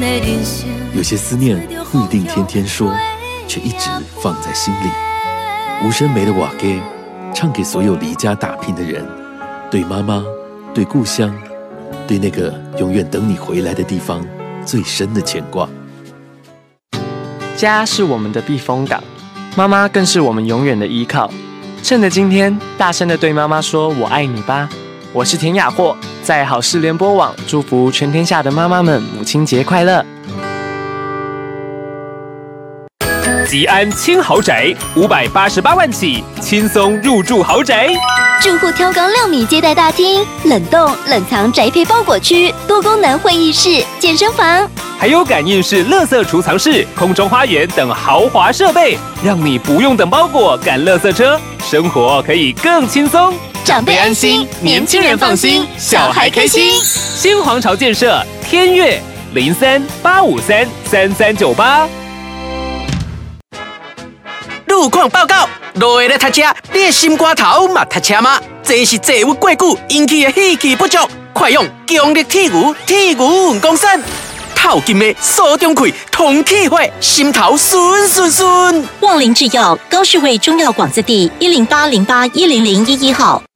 有些思念不一定天天说，却一直放在心里。无声梅的瓦给，唱给所有离家打拼的人，对妈妈，对故乡，对那个永远等你回来的地方最深的牵挂。 家是我们的避风港，妈妈更是我们永远的依靠。趁着今天，大声的对妈妈说我爱你吧。我是田雅霍，在好事联播网祝福全天下的妈妈们母亲节快乐。 吉安轻豪宅588万起，轻松入住豪宅。 住户挑高6米接待大厅，冷冻冷藏宅配包裹区，多功能会议室、健身房， 还有感应式垃圾储藏室、空中花园等豪华设备，让你不用等包裹赶垃圾车，生活可以更轻松。 长辈安心，年轻人放心，小孩开心。 新皇朝建设天悦03-853-3398。 路况报告，落下来读车，你的心肝头嘛读车吗？这是坐郁过久引起的气气不足，快用强力铁牛稳功散，透金的锁中气，通气血，心头顺。 旺林制药高士卫中药广字第10808100111号。